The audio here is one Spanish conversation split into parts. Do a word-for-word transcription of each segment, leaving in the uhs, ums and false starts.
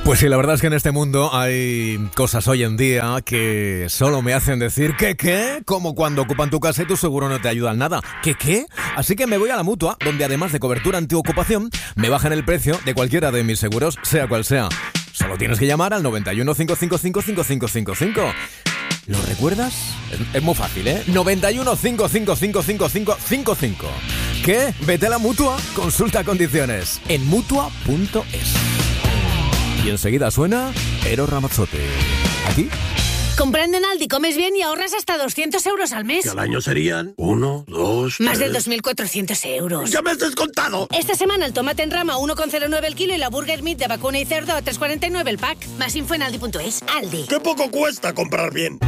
Pues sí, la verdad es que en este mundo hay cosas hoy en día que solo me hacen decir ¿qué qué? Como cuando ocupan tu casa y tu seguro no te ayuda en nada. ¿Qué qué? Así que me voy a la Mutua, donde además de cobertura antiocupación, me bajan el precio de cualquiera de mis seguros, sea cual sea. Solo tienes que llamar al noventa y uno, cinco cinco cinco, cinco cinco cinco cinco. ¿Lo recuerdas? Es, es muy fácil, ¿eh? noventa y uno, cinco cinco cinco, cinco cinco cinco cinco. ¿Qué? Vete a la Mutua, consulta condiciones en mutua punto es. Y enseguida suena Eros Ramazzotti. ¿Aquí? Comprando en Aldi comes bien y ahorras hasta doscientos euros al mes. Que al año serían uno, dos, Más tres... de dos mil cuatrocientos euros. ¡Ya me has descontado! Esta semana el tomate en rama uno coma cero nueve el kilo y la Burger Meat de vacuna y cerdo a tres coma cuarenta y nueve el pack. Más info en aldi punto es. Aldi. ¡Qué poco cuesta comprar bien!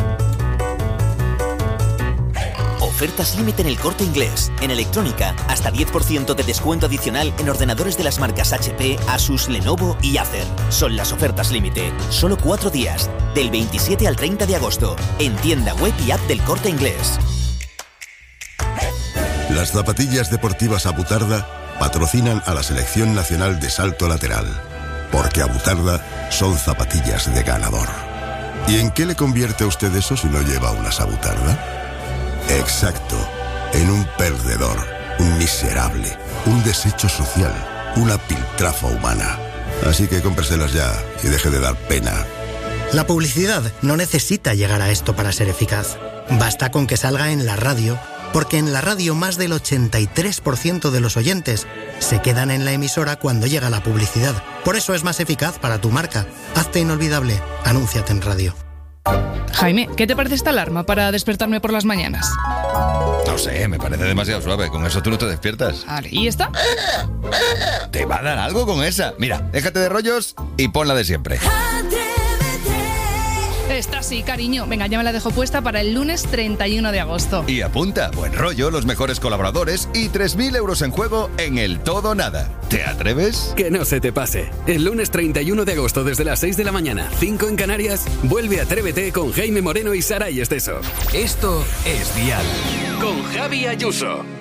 Ofertas límite en El Corte Inglés. En electrónica, hasta diez por ciento de descuento adicional en ordenadores de las marcas H P, Asus, Lenovo y Acer. Son las ofertas límite. Solo cuatro días. Del veintisiete al treinta de agosto. En tienda web y app del Corte Inglés. Las zapatillas deportivas Abutarda patrocinan a la Selección Nacional de Salto Lateral. Porque Abutarda son zapatillas de ganador. ¿Y en qué le convierte a usted eso si no lleva unas Abutarda? Exacto, en un perdedor, un miserable, un desecho social, una piltrafa humana. Así que cómpreselas ya y deje de dar pena. La publicidad no necesita llegar a esto para ser eficaz. Basta con que salga en la radio, porque en la radio más del ochenta y tres por ciento de los oyentes se quedan en la emisora cuando llega la publicidad. Por eso es más eficaz para tu marca. Hazte inolvidable, anúnciate en radio. Jaime, ¿qué te parece esta alarma para despertarme por las mañanas? No sé, me parece demasiado suave. Con eso tú no te despiertas. Vale, ¿y esta? Te va a dar algo con esa. Mira, déjate de rollos y ponla de siempre. Esta sí, cariño. Venga, ya me la dejo puesta para el lunes treinta y uno de agosto. Y apunta, buen rollo, los mejores colaboradores y tres mil euros en juego en el Todo o Nada. ¿Te atreves? Que no se te pase. El lunes treinta y uno de agosto desde las seis de la mañana, cinco en Canarias, vuelve Atrévete con Jaime Moreno y Saray Esteso. Esto es Dial con Javi Ayuso.